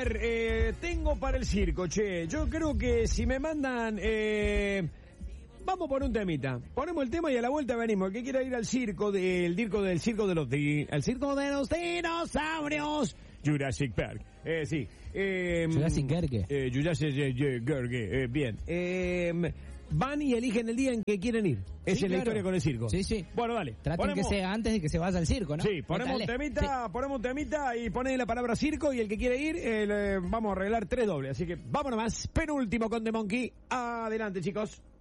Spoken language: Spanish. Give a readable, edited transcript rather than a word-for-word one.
ver, tengo para el circo, che. Yo creo que si me mandan... vamos por un temita. Ponemos el tema y a la vuelta venimos. El que quiera ir al circo, el circo de los dinosaurios. Jurassic Park. Sí. Jurassic Park. Jurassic Park. Bien. Van y eligen el día en que quieren ir. Esa es la historia con el circo. Sí, sí. Bueno, dale. Traten que sea antes de que se vaya al circo, ¿no? Sí, ponemos un temita y ponen la palabra circo y el que quiere ir, vamos a arreglar 3 dobles. Así que vámonos más. Penúltimo con The Monkey. Adelante, chicos.